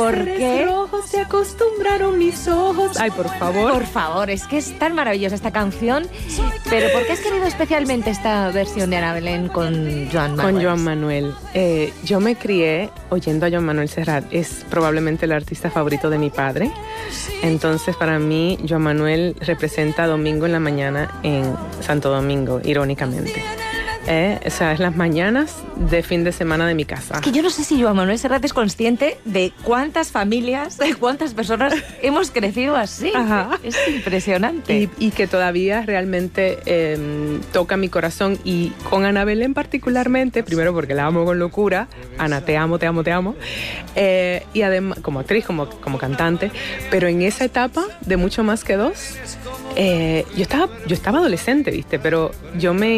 ¿Por qué? Rojos se acostumbraron mis ojos. Ay, por favor. Por favor, es que es tan maravillosa esta canción. Pero ¿por qué has querido especialmente esta versión de Ana Belén con Joan Manuel? Con Joan Manuel. Yo me crié oyendo a Joan Manuel Serrat. Es probablemente el artista favorito de mi padre. Entonces, para mí, Joan Manuel representa domingo en la mañana en Santo Domingo, irónicamente. O sea, es las mañanas de fin de semana de mi casa. Es que yo no sé si Joan Manuel Serrat es consciente de cuántas familias, de cuántas personas hemos crecido así. Ajá. Es impresionante. Y que todavía realmente toca mi corazón. Y con Ana Belén particularmente, primero porque la amo con locura. Ana, te amo, te amo, te amo. Y además, como actriz, como cantante. Pero en esa etapa de Mucho Más que Dos, yo estaba adolescente, ¿viste? Pero yo me